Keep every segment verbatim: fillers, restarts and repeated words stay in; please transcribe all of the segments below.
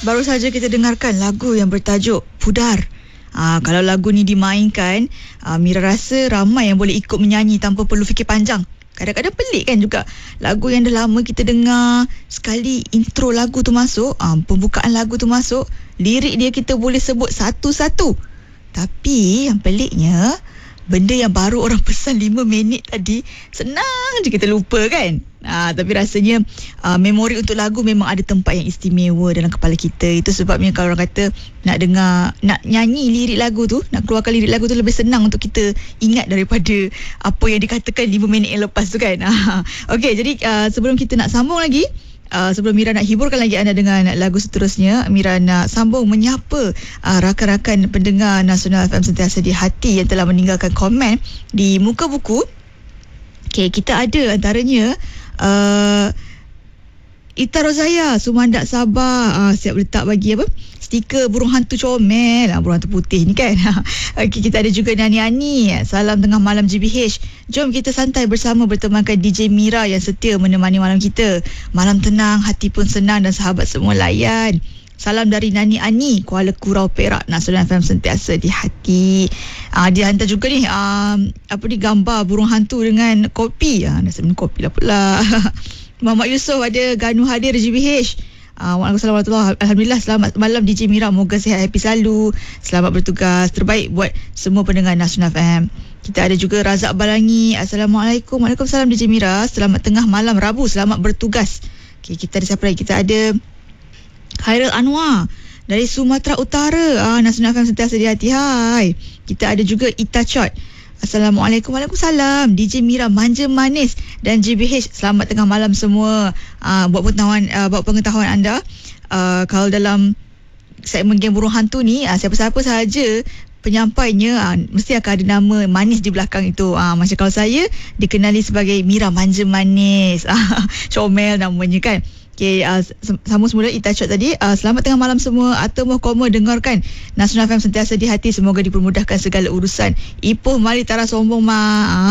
Baru saja kita dengarkan lagu yang bertajuk Pudar. Aa, kalau lagu ni dimainkan, aa, Mira rasa ramai yang boleh ikut menyanyi tanpa perlu fikir panjang. Kadang-kadang pelik kan juga. Lagu yang dah lama kita dengar, sekali intro lagu tu masuk, aa, pembukaan lagu tu masuk, lirik dia kita boleh sebut satu-satu. Tapi yang peliknya, benda yang baru orang pesan lima minit tadi, senang je kita lupa kan. Ha, tapi rasanya uh, memori untuk lagu memang ada tempat yang istimewa dalam kepala kita. Itu sebabnya kalau orang kata nak dengar, nak nyanyi lirik lagu tu, nak keluarkan lirik lagu tu lebih senang untuk kita ingat daripada apa yang dikatakan lima minit yang lepas tu kan. Ha, Okey, jadi uh, sebelum kita nak sambung lagi, Uh, sebelum Mira nak hiburkan lagi anda dengan lagu seterusnya, Mira nak sambung menyapa uh, rakan-rakan pendengar Nasional F M Sentiasa di Hati yang telah meninggalkan komen di muka buku. Okay, kita ada antaranya uh, Ita Rozaya, Sumandak Sabah, uh, siap letak bagi apa? Stiker burung hantu comel, burung hantu putih ni kan. Okay, kita ada juga Nani Ani, salam tengah malam G B H. Jom kita santai bersama bertemankan D J Mira yang setia menemani malam kita. Malam tenang, hati pun senang dan sahabat semua layan. Salam dari Nani Ani, Kuala Kurau, Perak. Nasional F M Sentiasa di Hati. Ah, dia hantar juga ni um, apa ni, gambar burung hantu dengan kopi. Ah, nasi minum kopi lah pula. Muhammad Yusof ada Ganu hadir G B H. Uh, Waalaikumsalam warahmatullahi. Alhamdulillah, selamat malam D J Mira. Moga sihat, happy selalu. Selamat bertugas. Terbaik buat semua pendengar Nasional F M. Kita ada juga Razak Balangi. Assalamualaikum. Waalaikumsalam D J Mira. Selamat tengah malam Rabu. Selamat bertugas. Okay, kita ada siapa lagi? Kita ada Khairul Anwar dari Sumatera Utara. Ah, Nasional F M Sentiasa di Hati. Hai. Kita ada juga Ita Chot. Assalamualaikum. Waalaikumsalam. D J Mira manja manis dan G B H, selamat tengah malam semua. Uh, buat pengetahuan uh, buat pengetahuan anda, uh, kalau dalam segmen Geng Burung Hantu ni, uh, siapa-siapa sahaja penyampainya uh, mesti akan ada nama manis di belakang itu. Uh, macam kalau saya dikenali sebagai Mira manja manis. Comel namanya kan. Okay, uh, sama semula Ita Chot tadi. Uh, selamat tengah malam semua. Atau mau koma dengarkan Nasional F M Sentiasa di Hati. Semoga dipermudahkan segala urusan. Ipoh mari tara sombong ma.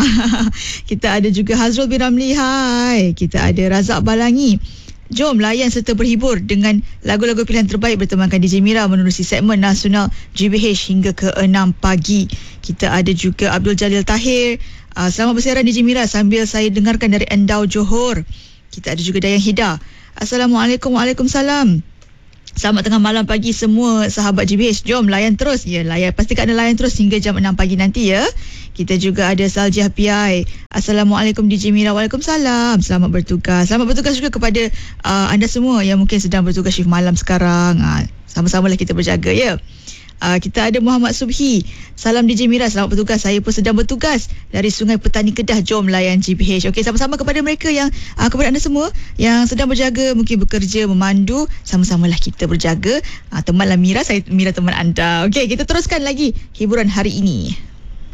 Kita ada juga Hazrul bin Ramli. Hai. Kita ada Razak Balangi. Jom layan serta berhibur dengan lagu-lagu pilihan terbaik bertemankan D J Mira menerusi segmen Nasional G B H hingga ke enam pagi. Kita ada juga Abdul Jalil Tahir. Uh, selamat bersiaran D J Mira sambil saya dengarkan dari Endau, Johor. Kita ada juga Dayang Hida. Assalamualaikum. Waalaikumsalam. Selamat tengah malam pagi semua sahabat G B H. Jom layan terus. Ya, layan. Pastikan anda layan terus hingga jam enam pagi nanti ya. Kita juga ada Saljah P I. Assalamualaikum D J Mira. Waalaikumsalam. Selamat bertugas. Selamat bertugas juga kepada uh, anda semua yang mungkin sedang bertugas shift malam sekarang. Uh, sama-samalah kita berjaga ya. Uh, kita ada Muhammad Subhi. Salam D J Mira, selamat bertugas. Saya pun sedang bertugas dari Sungai Petani Kedah. Jom layan G B H. Okey, sama-sama kepada mereka yang uh, kepada anda semua yang sedang berjaga, mungkin bekerja, memandu, sama-samalah kita berjaga. Uh, temanlah Mira, saya Mira teman anda. Okey, kita teruskan lagi hiburan hari ini.